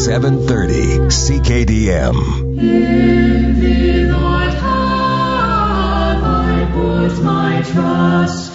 730 CKDM. In thee, Lord, have I put my trust.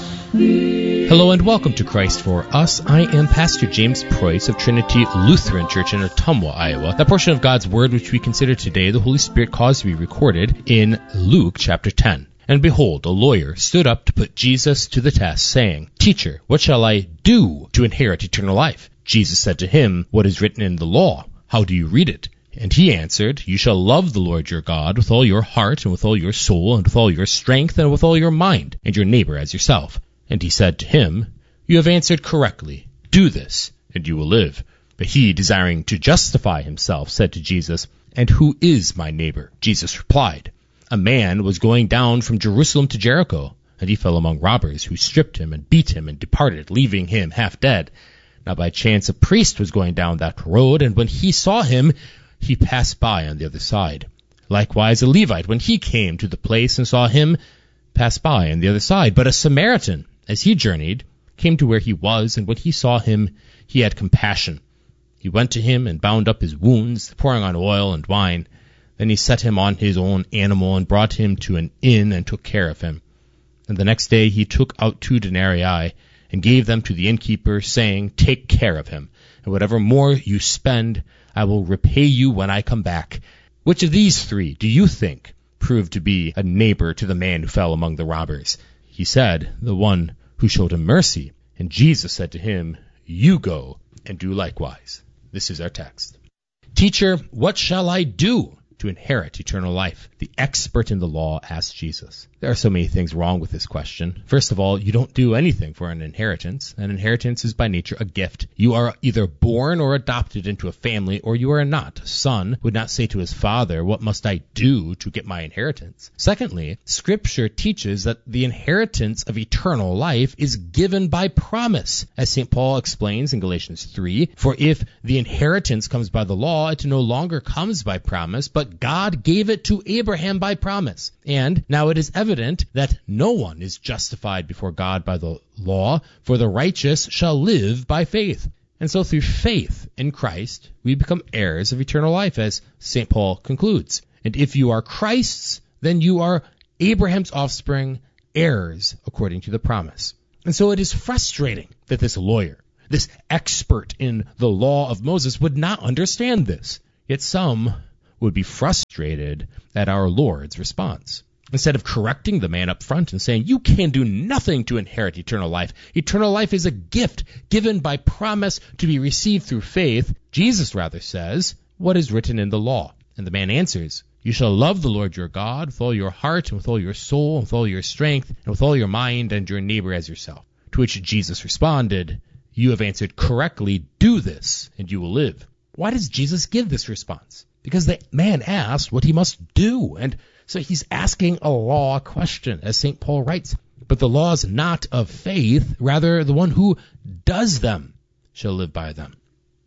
Hello and welcome to Christ for Us. I am Pastor James Preuss of Trinity Lutheran Church in Ottumwa, Iowa. That portion of God's Word which we consider today, the Holy Spirit caused to be recorded in Luke chapter 10. And behold, a lawyer stood up to put Jesus to the test, saying, Teacher, what shall I do to inherit eternal life? Jesus said to him, What is written in the law? How do you read it? And he answered, You shall love the Lord your God with all your heart, and with all your soul, and with all your strength, and with all your mind, and your neighbor as yourself. And he said to him, You have answered correctly. Do this, and you will live. But he, desiring to justify himself, said to Jesus, And who is my neighbor? Jesus replied, A man was going down from Jerusalem to Jericho, and he fell among robbers, who stripped him and beat him and departed, leaving him half dead. Now by chance a priest was going down that road, and when he saw him, he passed by on the other side. Likewise a Levite, when he came to the place and saw him, passed by on the other side. But a Samaritan, as he journeyed, came to where he was, and when he saw him, he had compassion. He went to him and bound up his wounds, pouring on oil and wine. Then he set him on his own animal and brought him to an inn and took care of him. And the next day he took out 2 denarii and gave them to the innkeeper, saying, Take care of him, and whatever more you spend, I will repay you when I come back. Which of these 3 do you think proved to be a neighbor to the man who fell among the robbers? He said, The one who showed him mercy. And Jesus said to him, You go and do likewise. This is our text. Teacher, what shall I do to inherit eternal life? The expert in the law asked Jesus. There are so many things wrong with this question. First of all, you don't do anything for an inheritance. An inheritance is by nature a gift. You are either born or adopted into a family, or you are not. A son would not say to his father, What must I do to get my inheritance? Secondly, Scripture teaches that the inheritance of eternal life is given by promise. As St. Paul explains in Galatians 3, For if the inheritance comes by the law, it no longer comes by promise, but God gave it to Abraham by promise. And now it is evident that no one is justified before God by the law, for the righteous shall live by faith. And so through faith in Christ, we become heirs of eternal life, as St. Paul concludes. And if you are Christ's, then you are Abraham's offspring, heirs according to the promise. And so it is frustrating that this lawyer, this expert in the law of Moses, would not understand this. Yet some would be frustrated at our Lord's response. Instead of correcting the man up front and saying, You can do nothing to inherit eternal life is a gift given by promise to be received through faith, Jesus rather says, What is written in the law? And the man answers, You shall love the Lord your God with all your heart and with all your soul and with all your strength and with all your mind, and your neighbor as yourself. To which Jesus responded, You have answered correctly. Do this, and you will live. Why does Jesus give this response? Because the man asked what he must do, and so he's asking a law question, as St. Paul writes. But the law is not of faith, rather the one who does them shall live by them.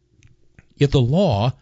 Yet the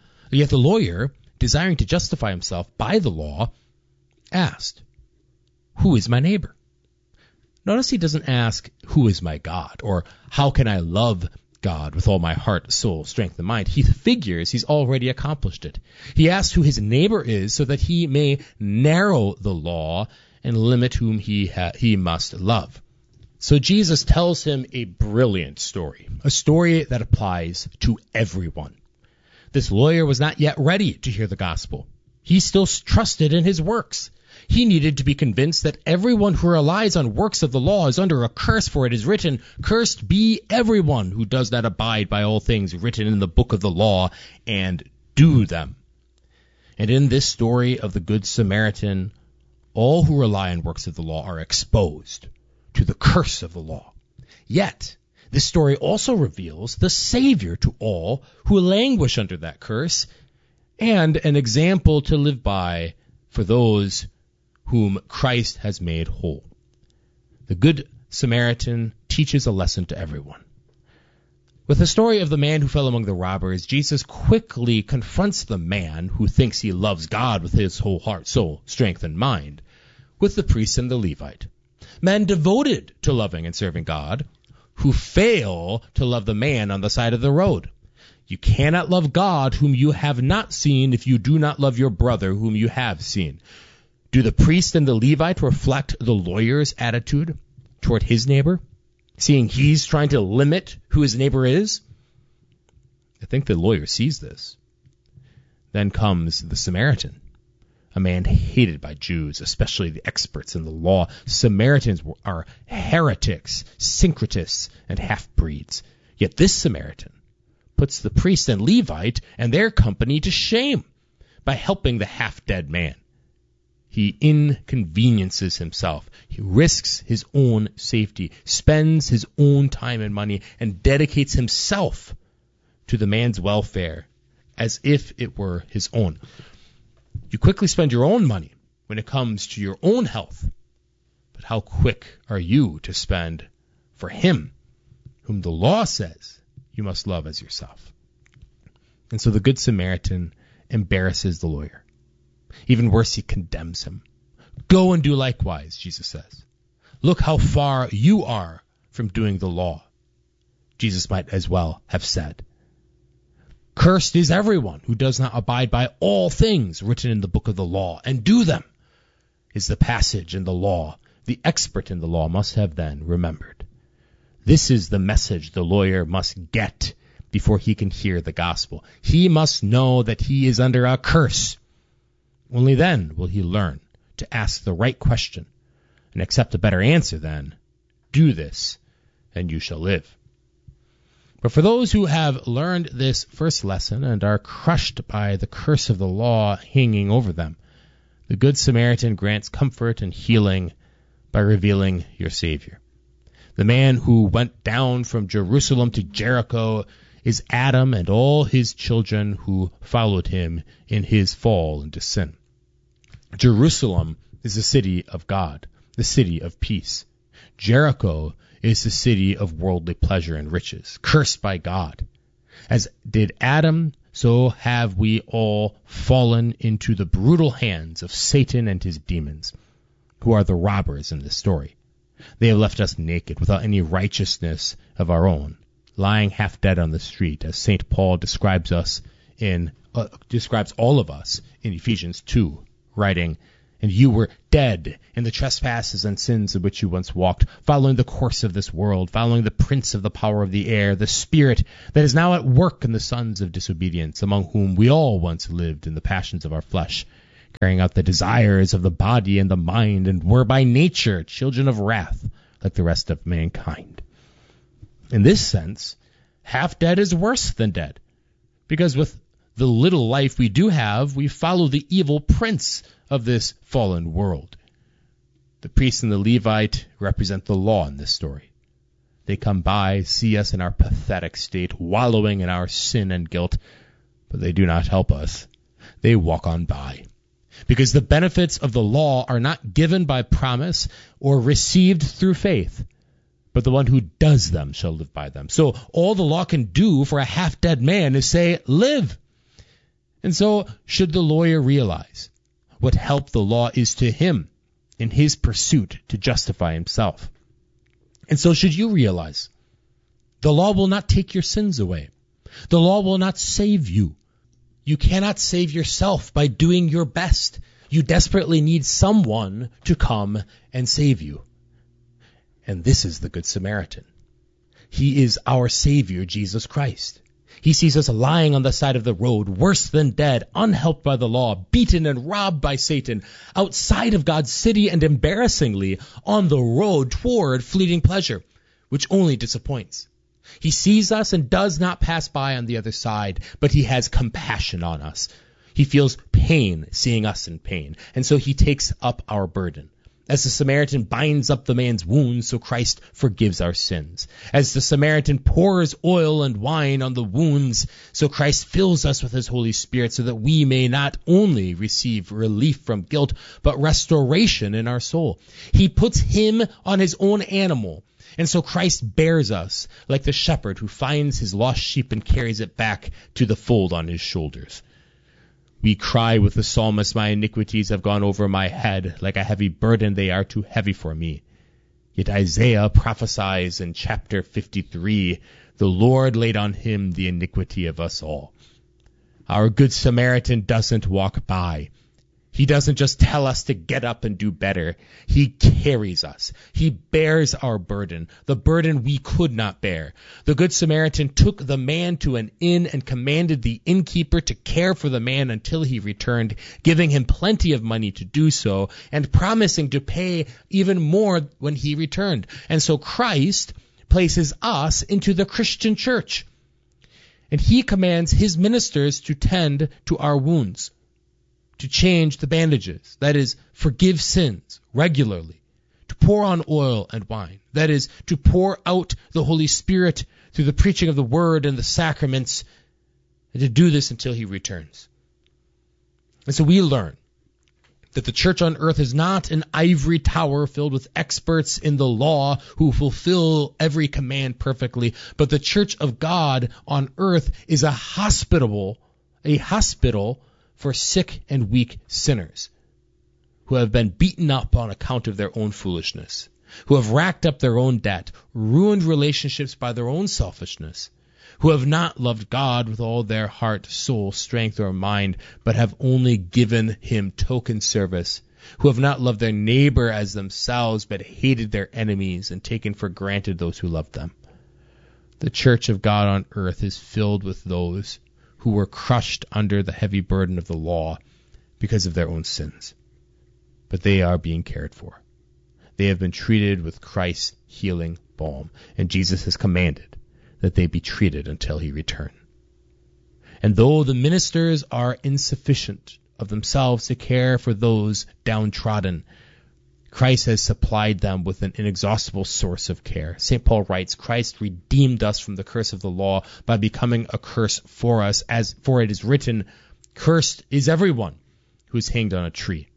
lawyer, desiring to justify himself by the law, asked, Who is my neighbor? Notice he doesn't ask, Who is my God? Or how can I love God with all my heart, soul, strength, and mind? He figures he's already accomplished it. He asks who his neighbor is so that he may narrow the law and limit whom he must love. So Jesus tells him a brilliant story, a story that applies to everyone. This lawyer was not yet ready to hear the gospel. He still trusted in his works. He needed to be convinced that everyone who relies on works of the law is under a curse, for it is written, Cursed be everyone who does not abide by all things written in the book of the law and do them. And in this story of the Good Samaritan, all who rely on works of the law are exposed to the curse of the law. Yet, this story also reveals the Savior to all who languish under that curse, and an example to live by for those whom Christ has made whole. The Good Samaritan teaches a lesson to everyone. With the story of the man who fell among the robbers, Jesus quickly confronts the man who thinks he loves God with his whole heart, soul, strength, and mind, with the priest and the Levite. Men devoted to loving and serving God, who fail to love the man on the side of the road. You cannot love God whom you have not seen if you do not love your brother whom you have seen. Do the priest and the Levite reflect the lawyer's attitude toward his neighbor, seeing he's trying to limit who his neighbor is? I think the lawyer sees this. Then comes the Samaritan, a man hated by Jews, especially the experts in the law. Samaritans are heretics, syncretists, and half-breeds. Yet this Samaritan puts the priest and Levite and their company to shame by helping the half-dead man. He inconveniences himself. He risks his own safety, spends his own time and money, and dedicates himself to the man's welfare as if it were his own. You quickly spend your own money when it comes to your own health, but how quick are you to spend for him whom the law says you must love as yourself? And so the Good Samaritan embarrasses the lawyer. Even worse, he condemns him. Go and do likewise, Jesus says. Look how far you are from doing the law. Jesus might as well have said, cursed is everyone who does not abide by all things written in the book of the law and do them, is the passage in the law the expert in the law must have then remembered. This is the message the lawyer must get before he can hear the gospel. He must know that he is under a curse. Only then will he learn to ask the right question and accept a better answer than, do this, and you shall live. But for those who have learned this first lesson and are crushed by the curse of the law hanging over them, the Good Samaritan grants comfort and healing by revealing your Savior. The man who went down from Jerusalem to Jericho is Adam and all his children who followed him in his fall into sin. Jerusalem is the city of God, the city of peace. Jericho is the city of worldly pleasure and riches, cursed by God. As did Adam, so have we all fallen into the brutal hands of Satan and his demons, who are the robbers in this story. They have left us naked, without any righteousness of our own, lying half dead on the street, as St. Paul describes all of us in Ephesians 2, writing, and you were dead in the trespasses and sins in which you once walked, following the course of this world, following the prince of the power of the air, the spirit that is now at work in the sons of disobedience, among whom we all once lived in the passions of our flesh, carrying out the desires of the body and the mind, and were by nature children of wrath, like the rest of mankind. In this sense, half dead is worse than dead, because with the little life we do have, we follow the evil prince of this fallen world. The priest and the Levite represent the law in this story. They come by, see us in our pathetic state, wallowing in our sin and guilt, but they do not help us. They walk on by. Because the benefits of the law are not given by promise or received through faith, but the one who does them shall live by them. So all the law can do for a half-dead man is say, live. And so should the lawyer realize what help the law is to him in his pursuit to justify himself. And so should you realize the law will not take your sins away. The law will not save you. You cannot save yourself by doing your best. You desperately need someone to come and save you. And this is the Good Samaritan. He is our Savior, Jesus Christ. He sees us lying on the side of the road, worse than dead, unhelped by the law, beaten and robbed by Satan, outside of God's city and embarrassingly on the road toward fleeting pleasure, which only disappoints. He sees us and does not pass by on the other side, but he has compassion on us. He feels pain seeing us in pain, and so he takes up our burden. As the Samaritan binds up the man's wounds, so Christ forgives our sins. As the Samaritan pours oil and wine on the wounds, so Christ fills us with his Holy Spirit so that we may not only receive relief from guilt, but restoration in our soul. He puts him on his own animal, and so Christ bears us like the shepherd who finds his lost sheep and carries it back to the fold on his shoulders. We cry with the psalmist, my iniquities have gone over my head. Like a heavy burden, they are too heavy for me. Yet Isaiah prophesies in chapter 53 The Lord laid on him the iniquity of us all. Our Good Samaritan doesn't walk by. He doesn't just tell us to get up and do better. He carries us. He bears our burden, the burden we could not bear. The Good Samaritan took the man to an inn and commanded the innkeeper to care for the man until he returned, giving him plenty of money to do so and promising to pay even more when he returned. And so Christ places us into the Christian church. And he commands his ministers to tend to our wounds, to change the bandages, that is, forgive sins regularly, to pour on oil and wine, that is, to pour out the Holy Spirit through the preaching of the Word and the sacraments, and to do this until he returns. And so we learn that the church on earth is not an ivory tower filled with experts in the law who fulfill every command perfectly, but the church of God on earth is a hospital for sick and weak sinners who have been beaten up on account of their own foolishness, who have racked up their own debt, ruined relationships by their own selfishness, who have not loved God with all their heart, soul, strength, or mind, but have only given him token service, who have not loved their neighbor as themselves, but hated their enemies and taken for granted those who loved them. The church of God on earth is filled with those who were crushed under the heavy burden of the law because of their own sins. But they are being cared for. They have been treated with Christ's healing balm, and Jesus has commanded that they be treated until he return. And though the ministers are insufficient of themselves to care for those downtrodden, Christ has supplied them with an inexhaustible source of care. St. Paul writes, Christ redeemed us from the curse of the law by becoming a curse for us, as for it is written, cursed is everyone who is hanged on a tree.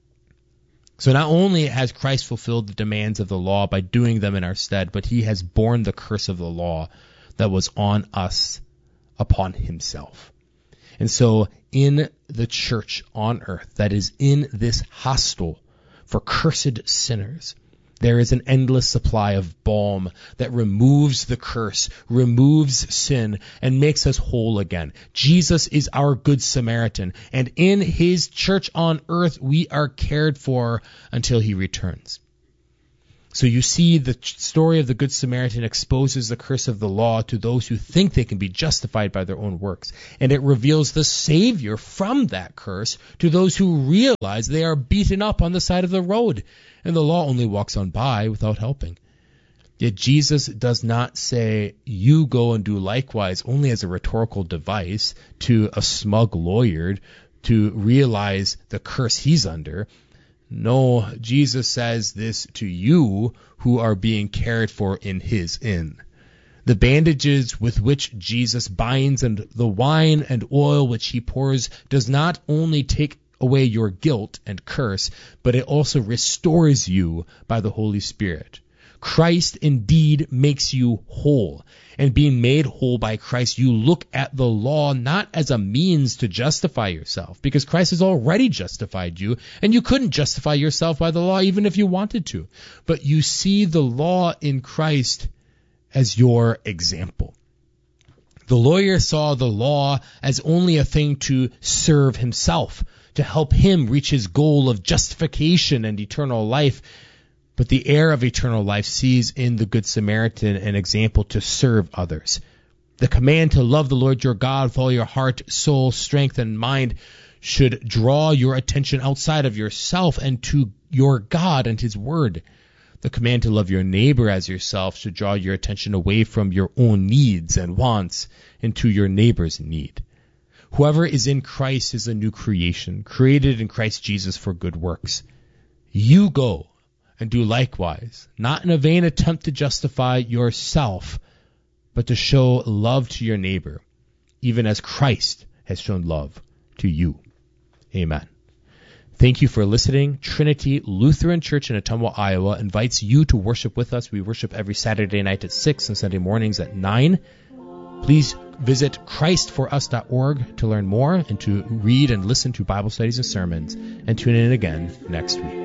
So not only has Christ fulfilled the demands of the law by doing them in our stead, but he has borne the curse of the law that was on us upon himself. And so in the church on earth, that is in this hostel for cursed sinners, there is an endless supply of balm that removes the curse, removes sin, and makes us whole again. Jesus is our Good Samaritan, and in his church on earth we are cared for until he returns. So you see, the story of the Good Samaritan exposes the curse of the law to those who think they can be justified by their own works, and it reveals the Savior from that curse to those who realize they are beaten up on the side of the road, and the law only walks on by without helping. Yet Jesus does not say, you go and do likewise, only as a rhetorical device to a smug lawyer to realize the curse he's under. No, Jesus says this to you who are being cared for in his inn. The bandages with which Jesus binds and the wine and oil which he pours does not only take away your guilt and curse, but it also restores you by the Holy Spirit. Christ indeed makes you whole. And being made whole by Christ, you look at the law not as a means to justify yourself, because Christ has already justified you, and you couldn't justify yourself by the law even if you wanted to. But you see the law in Christ as your example. The lawyer saw the law as only a thing to serve himself, to help him reach his goal of justification and eternal life. But the heir of eternal life sees in the Good Samaritan an example to serve others. The command to love the Lord your God with all your heart, soul, strength, and mind should draw your attention outside of yourself and to your God and his word. The command to love your neighbor as yourself should draw your attention away from your own needs and wants and to your neighbor's need. Whoever is in Christ is a new creation, created in Christ Jesus for good works. You go and do likewise, not in a vain attempt to justify yourself, but to show love to your neighbor, even as Christ has shown love to you. Amen. Thank you for listening. Trinity Lutheran Church in Ottumwa, Iowa invites you to worship with us. We worship every Saturday night at 6 and Sunday mornings at 9. Please visit christforus.org to learn more and to read and listen to Bible studies and sermons, and tune in again next week.